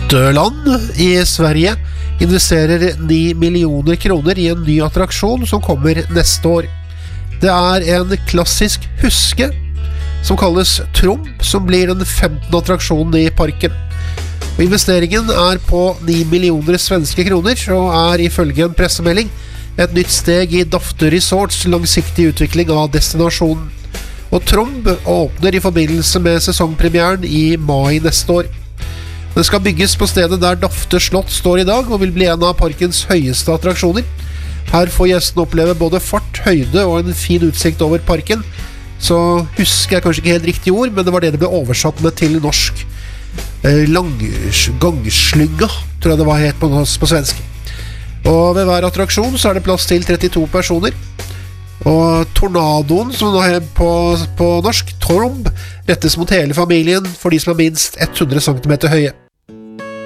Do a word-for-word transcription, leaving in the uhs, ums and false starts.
Österland i Sverige investerer ni millioner kroner i en ny attraksjon som kommer neste år. Det er en klassisk huske som kalles Tromp, som blir den femtende attraksjonen i parken. Og investeringen er på ni millioner svenske kroner og er ifølge en pressemelding et nytt steg i Dafte Resorts langsiktige utvikling av destinasjonen. Og Tromp åpner i forbindelse med sesongpremieren i mai neste år. Den skal bygges på stedet der Dafte slott står i dag og vil bli en av parkens høyeste attraksjoner. Her får gjestene oppleve både fart, høyde og en fin utsikt over parken. Så husker jeg kanskje ikke helt riktig ord, men det var det det ble oversatt med til norsk. Lang, gangslynga, tror jeg det var helt på, på svensk. Og ved hver attraksjon så er det plass til trettito personer. Og Tornadoen, som nå er på, på norsk, Tromp, rettes mot hele familien for de som er minst hundre centimeter høye.